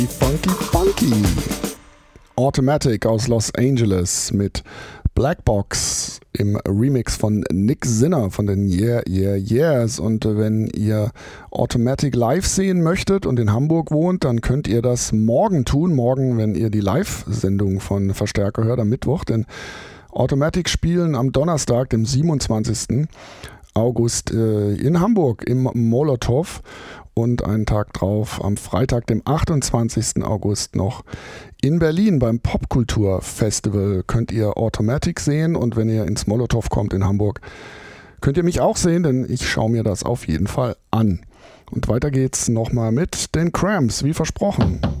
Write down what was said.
Funky Funky. Automatic aus Los Angeles mit Black Box im Remix von Nick Sinner von den Yeah Yeah Yeahs. Und wenn ihr Automatic live sehen möchtet und in Hamburg wohnt, dann könnt ihr das morgen tun. Morgen, wenn ihr die Live-Sendung von Verstärker hört, am Mittwoch. Denn Automatic spielen am Donnerstag, dem 27. August in Hamburg im Molotow. Und einen Tag drauf, am Freitag, dem 28. August noch in Berlin beim Popkultur-Festival könnt ihr Automatic sehen. Und wenn ihr ins Molotow kommt in Hamburg, könnt ihr mich auch sehen, denn ich schaue mir das auf jeden Fall an. Und weiter geht's nochmal mit den Cramps, wie versprochen.